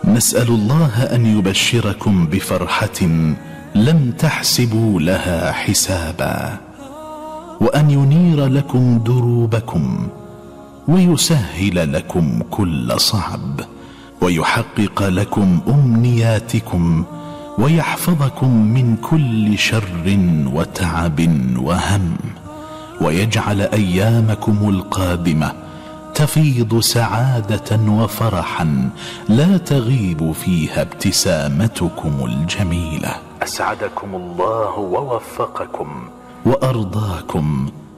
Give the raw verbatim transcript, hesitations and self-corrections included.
نسأل الله أن يبشركم بفرحة لم تحسبوا لها حسابا، وأن ينير لكم دروبكم، ويسهل لكم كل صعب، ويحقق لكم أمنياتكم، ويحفظكم من كل شر وتعب وهم، ويجعل أيامكم القادمة تفيض سعادة وفرحا لا تغيب فيها ابتسامتكم الجميلة. أسعدكم الله ووفقكم وأرضاكم